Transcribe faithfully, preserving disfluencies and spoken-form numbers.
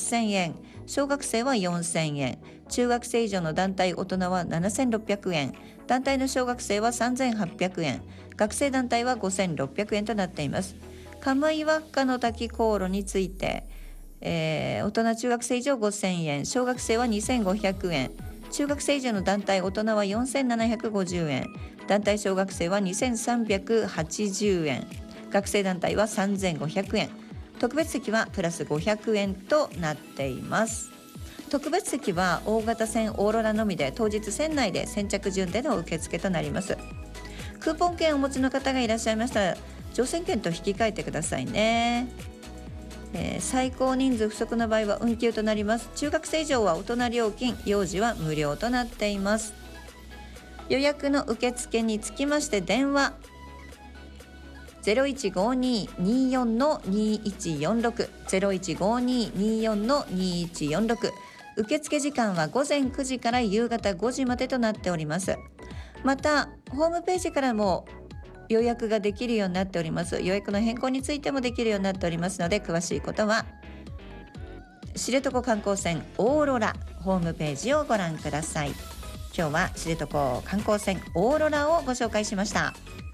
せんえん、小学生はよんせんえん、中学生以上の団体大人はななせんろっぴゃくえん、団体の小学生はさんぜんはっぴゃくえん、学生団体はごせんろっぴゃくえんとなっています。カムイワッカの滝航路について、えー、大人中学生以上ごせんえん、小学生はにせんごひゃくえん、中学生以上の団体大人はよんせんななひゃくごじゅうえん、団体小学生はにせんさんびゃくはちじゅうえん、学生団体はさんぜんごひゃくえん、特別席はプラスごひゃくえんとなっています。特別席は大型船オーロラのみで、当日船内で先着順での受付となります。クーポン券をお持ちの方がいらっしゃいましたら、乗船券と引き換えてくださいね。えー、最高人数不足の場合は運休となります。中学生以上は大人料金、幼児は無料となっています。予約の受付につきまして電話 ゼロいちごにーにーよんのにいちよんろく ゼロいちごにーにーよんのにいちよんろく、受付時間は午前くじから夕方ごじまでとなっております。またホームページからも予約ができるようになっております。予約の変更についてもできるようになっておりますので、詳しいことは知床観光船オーロラホームページをご覧ください。今日は知床観光船オーロラをご紹介しました。